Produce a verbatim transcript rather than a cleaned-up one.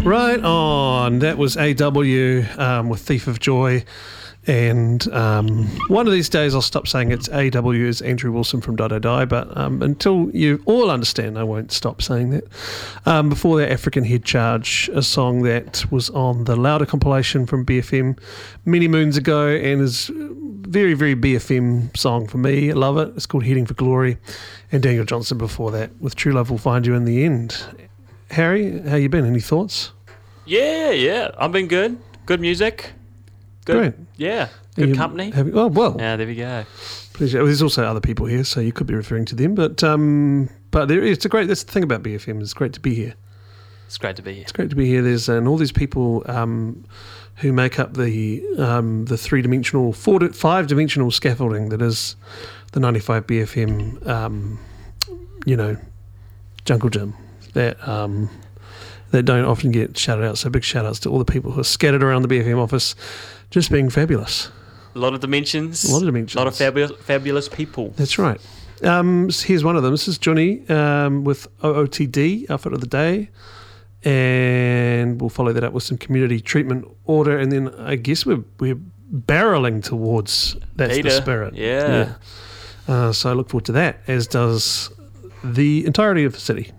Right on. That was A W um, with Thief of Joy. And um, one of these days I'll stop saying it's A W as Andrew Wilson from Die Die Die, but um, until you all understand, I won't stop saying that. Um, before that, African Head Charge, a song that was on the Louder compilation from B F M many moons ago and is a very, very B F M song for me. I love it. It's called Heading for Glory. And Daniel Johnson before that with True Love Will Find You in the End. Harry, how you been? Any thoughts? Yeah, yeah. I've been good. Good music. Good. Great. Yeah. Good you, company. Have, oh, well. Yeah, there we go. Pleasure. Well, there's also other people here, so you could be referring to them. But um, but there, it's a great, that's the thing about B F M, it's great to be here. It's great to be here. It's great to be here. There's and all these people um, who make up the um, the three-dimensional, four, five-dimensional scaffolding that is the ninety-five B F M, um, you know, Jungle Gym. That... Um, that don't often get shouted out. So big shout outs to all the people who are scattered around the B F M office just being fabulous. A lot of dimensions. A lot of dimensions. A lot of fabulous, fabulous people. That's right. Um, so here's one of them. This is Johnny um, with O O T D, Outfit of the Day. And we'll follow that up with some community treatment order. And then I guess we're, we're barreling towards That's Peter. the Spirit. Yeah. yeah. Uh, so I look forward to that, as does the entirety of the city.